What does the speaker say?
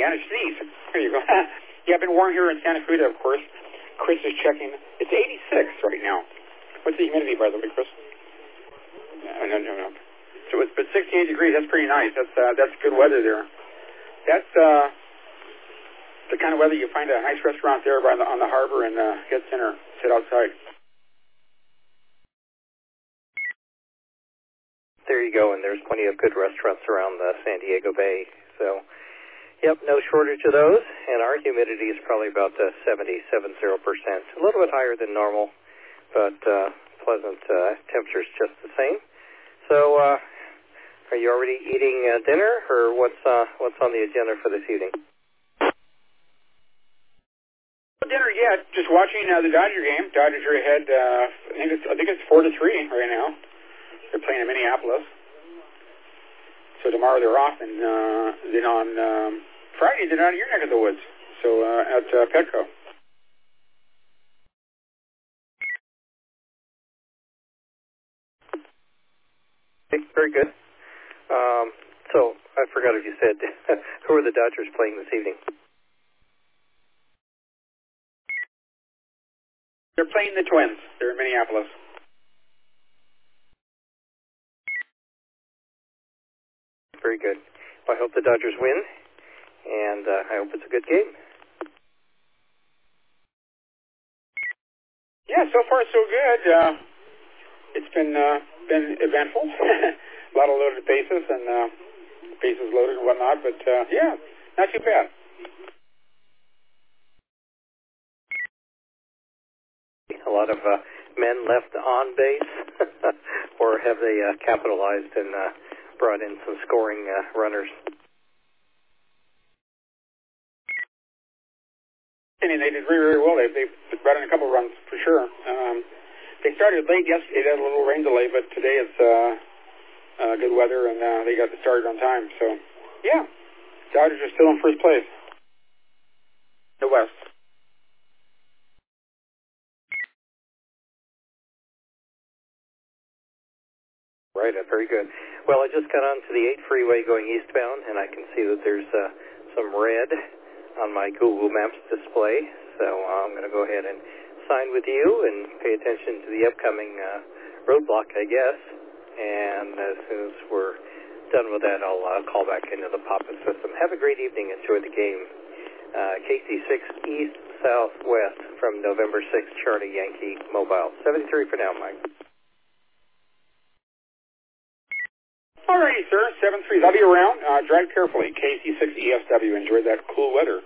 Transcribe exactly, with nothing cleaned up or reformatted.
and a sneeze. There you go. Yeah, I've been warm here in Santa Cruz, of course. Chris is checking. It's eighty-six right now. What's the humidity, by the way, Chris? No, no, no, no. So it's but sixty-eight degrees. That's pretty nice. That's uh, that's good weather there. That's uh, the kind of weather you find a nice restaurant there by the, on the harbor and uh, get dinner, sit outside. There you go, and there's plenty of good restaurants around the San Diego Bay. So, yep, no shortage of those, and our humidity is probably about uh, seventy-seven percent. A little bit higher than normal, but uh, pleasant uh, temperatures just the same. So, uh, are you already eating uh, dinner, or what's uh, what's on the agenda for this evening? No dinner yet. Just watching uh, the Dodger game. Dodgers are ahead. Uh, I think it's I think it's four to three right now. They're playing in Minneapolis. So tomorrow they're off, and uh, then on um, Friday they're out of your neck of the woods. So uh, at uh, Petco. Okay, very good. Um, so I forgot if you said who are the Dodgers playing this evening? They're playing the Twins. They're in Minneapolis. Very good. Well, I hope the Dodgers win, and uh, I hope it's a good game. Yeah, so far so good. Uh, it's been uh, been eventful. A lot of loaded bases and uh, bases loaded and whatnot, but uh, yeah, not too bad. A lot of uh, men left on base, or have they uh, capitalized and uh, brought in some scoring uh, runners? I mean, they did very, very well. They, they brought in a couple runs for sure. Um, they started late yesterday. They had a little rain delay, but today it's uh, uh, good weather, and uh, they got started on time. So, yeah, Dodgers are still in first place. The West. Right, uh, very good. Well, I just got onto the eight freeway going eastbound, and I can see that there's uh, some red on my Google Maps display. So uh, I'm going to go ahead and sign with you and pay attention to the upcoming uh, roadblock, I guess. And as soon as we're done with that, I'll uh, call back into the pop-in system. Have a great evening. Enjoy the game. Uh, K C six East Southwest from November sixth, Charlie Yankee Mobile. seventy-three for now, Mike. All righty, sir. seven three. I'll be around. Uh, drive carefully. K C six E S W. Enjoy that cool weather.